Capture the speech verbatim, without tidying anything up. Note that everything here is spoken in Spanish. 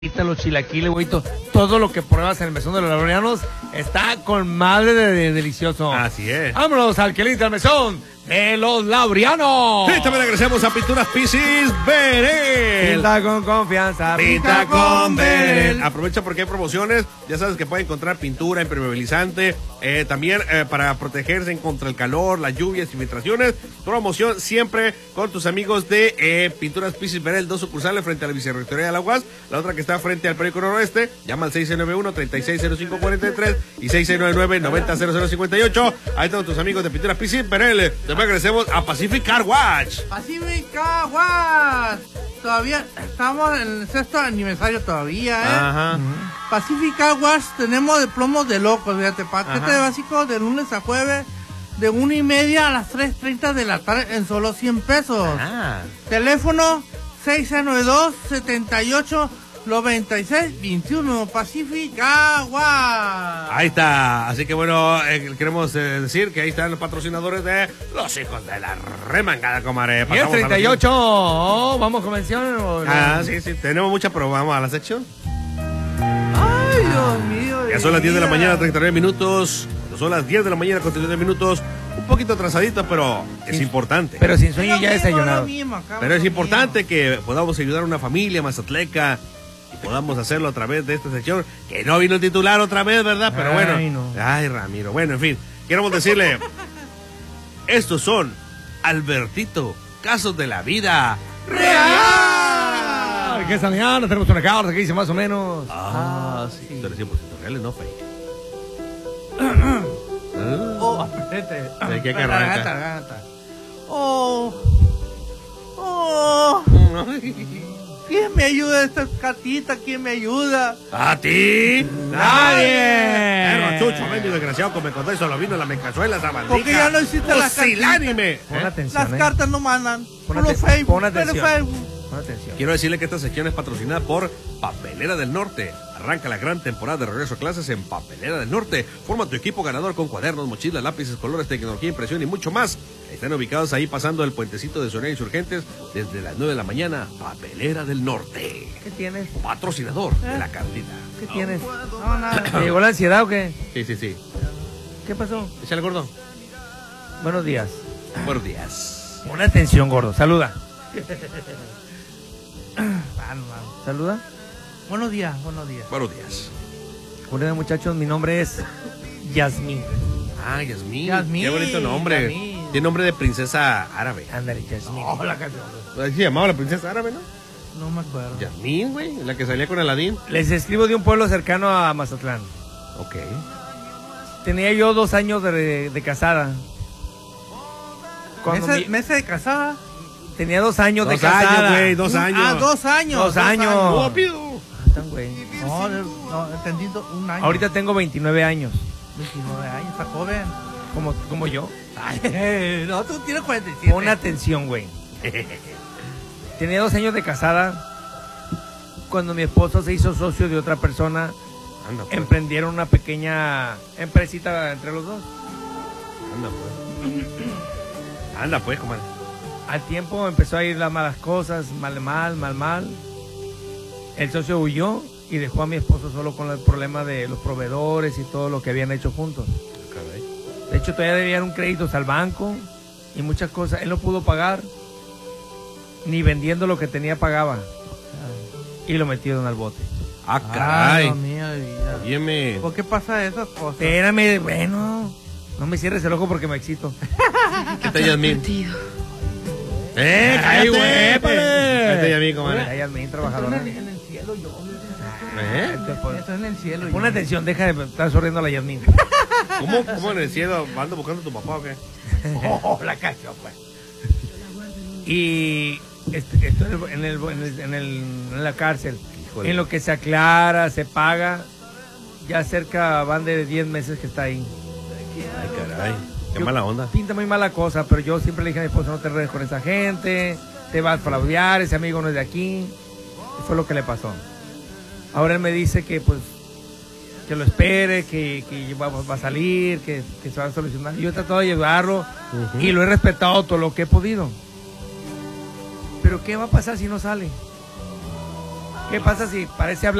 Los chilaquiles, güeyito, todo lo que pruebas en el mesón de los laureanos está con madre de, de delicioso. Así es. Vámonos al que limpia el mesón de los laureanos. Y también agradecemos a Pinturas Pisis Berel. Pinta con confianza, pinta con Berel. Aprovecha porque hay promociones. Ya sabes que puede encontrar pintura impermeabilizante. Eh, también eh, para protegerse contra el calor, las lluvias y filtraciones. Promoción siempre con tus amigos de eh, Pinturas Pisis Berel. Dos sucursales frente a la Vicerrectoría de la U A S. La otra que está frente al Periódico Noroeste. Llama al seis seis nueve uno, tres seis cero cinco cuatro tres y seis seis nueve nueve, nueve cero cero cero cinco ocho. Ahí están tus amigos de Pinturas Pisis Berel. También agradecemos a Pacific Car Wash. Pacific Car Wash. Todavía estamos en el sexto aniversario todavía, ¿eh? Ajá. Uh-huh. Pacific Car Wash tenemos de plomos de locos, fíjate, paquete básico de lunes a jueves de una y media a las tres treinta de la tarde en solo cien pesos. Ah. Teléfono seis seis nueve dos, setenta y ocho, noventa y seis, veintiuno, Pacific Car Wash. Ahí está, así que bueno, eh, queremos eh, decir que ahí están los patrocinadores de los hijos de la remangada, comadre. diez treinta y ocho, oh, ¿vamos con mención o no? Ah, sí, sí, tenemos mucha, pero vamos a la sección. Ay, Dios mío. Ya son las diez de la mañana, treinta y nueve minutos. Son las diez de la mañana, con treinta y nueve minutos. Un poquito atrasadito, pero es sí, importante. Pero sin sueño ya desayunado. Pero es importante que podamos ayudar a una familia mazatleca y podamos hacerlo a través de esta sección. Que no vino el titular otra vez, ¿verdad? Pero bueno. Ay, no. Ay, Ramiro. Bueno, en fin. Queremos decirle, estos son Albertito, casos de la vida real. Que esta mañana tenemos una carta que dice más o menos. Ah, sí. sí. Pero cien por ciento reales, no fake. Oh, aprete. Hay que cargar. Garganta. Oh. Oh. ¿Quién me ayuda a esta cartita? ¿Quién me ayuda? ¿A ti? ¡Nadie! Perro chucho, medio desgraciado, como me contáis solo vino la mecazuela, esa bandija. Porque ya no hiciste las ¡Pusilánime! Pon ¿Eh? atención, Las eh. cartas no mandan. Pon, Puro aten Facebook. pon atención. Pero Facebook. Pon atención. Quiero decirle que esta sección es patrocinada por Papelera del Norte. Arranca la gran temporada de regreso a clases en Papelera del Norte. Forma tu equipo ganador con cuadernos, mochilas, lápices, colores, tecnología, impresión y mucho más. Están ubicados ahí pasando el puentecito de Sonia Insurgentes desde las nueve de la mañana. Papelera del Norte. ¿Qué tienes? Patrocinador ¿Eh? de la cartita. ¿Qué tienes? No, nada. ¿Te llegó la ansiedad o qué? Sí, sí, sí. ¿Qué pasó? Échale, gordo. Buenos días. Buenos días. Pon atención, gordo. Saluda. Saluda. Buenos días, buenos días. Buenos días. Buenos días, muchachos. Mi nombre es Yasmín. Ah, Yasmín. Yasmín, Qué bonito nombre. Yasmín. Tiene nombre de princesa árabe. Ándale, Yasmín. Oh, la canción. Así se llamaba la princesa árabe, ¿no? No me acuerdo. Yasmín, güey. La que salía con Aladín. Les escribo de un pueblo cercano a Mazatlán. Ok. Tenía yo dos años de, de casada. Cuando ¿Meses mi- meses de casada? Tenía dos años Dos de casada. años, güey. Dos años. Ah, dos años. Dos años. Rápido. Ah, tan güey. No, no, entendí do- un año. Ahorita tengo veintinueve años. veintinueve años, está joven. Como, como yo. Ay, no, tú tienes cuarenta y siete. Pon atención, güey. Tenía dos años de casada cuando mi esposo se hizo socio de otra persona. Anda, pues. Emprendieron una pequeña empresita entre los dos. Anda, pues. Anda, pues, comadre. Al tiempo empezó a ir las malas cosas, mal, mal, mal, mal. El socio huyó y dejó a mi esposo solo con el problema de los proveedores y todo lo que habían hecho juntos. Caray. De hecho, todavía debían un crédito al banco y muchas cosas. Él no pudo pagar, ni vendiendo lo que tenía pagaba. Y lo metieron al bote. Ah, Ay, caray. Dios mío, de vida. Óyeme. ¿Por qué pasa esas cosas? Espérame, bueno, no me cierres el ojo porque me excito. ¿Qué tal, Yasmín? ¡Eh, ¡Ay, güey! cállate! ¿Qué tal, Yasmín, comadre? Ay, Yasmín, Esto trabajadora. en el, en el cielo, yo. ¿Eh? Esto es en el cielo. Pon yo. atención, deja de estar sonriendo a la Yasmín. ¿Cómo, ¿Cómo en el cielo ando buscando a tu papá o qué? Oh, la canción, pues. Y este, esto en, el, en, el, en, el, en la cárcel. Híjole. En lo que se aclara, se paga. Ya cerca van de diez meses que está ahí. Ay, caray. Qué Yo- mala onda. Pinta muy mala cosa, pero yo siempre le dije a mi esposo, no te redes con esa gente, te vas a fraudear, ese amigo no es de aquí. Y fue lo que le pasó. Ahora él me dice que pues que lo espere, que, que va, va a salir, que, que se va a solucionar. Yo he tratado de ayudarlo Uh-huh. y lo he respetado todo lo que he podido. Pero ¿qué va a pasar si no sale? ¿Qué pasa si parece hablar?